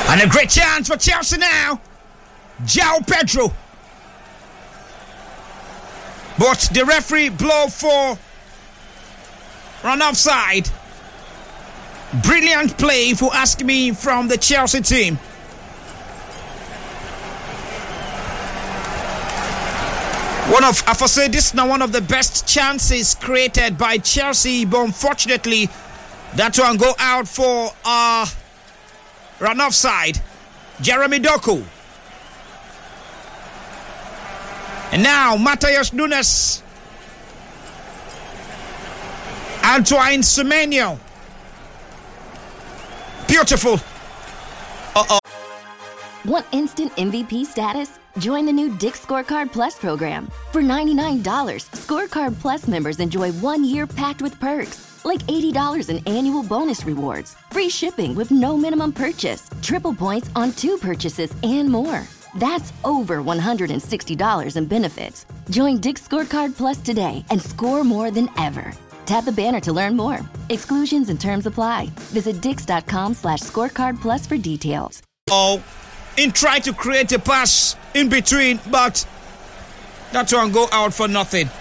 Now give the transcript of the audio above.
And a great chance for Chelsea now. João Pedro. But the referee blow for run offside. Brilliant play, if you ask me, from the Chelsea team. I foresee this now one of the best chances created by Chelsea, but unfortunately that one go out for run offside. Jeremy Doku. And now Matheus Nunes. Antoine Semenyo. Beautiful. Want instant MVP status? Join the new Dick's Scorecard Plus program. For $99, Scorecard Plus members enjoy 1 year packed with perks, like $80 in annual bonus rewards, free shipping with no minimum purchase, triple points on 2 purchases, and more. That's over $160 in benefits. Join Dick's Scorecard Plus today and score more than ever. Tap the banner to learn more. Exclusions and terms apply. Visit dix.com/scorecard plus for details. In trying to create a pass in between, but that one go out for nothing.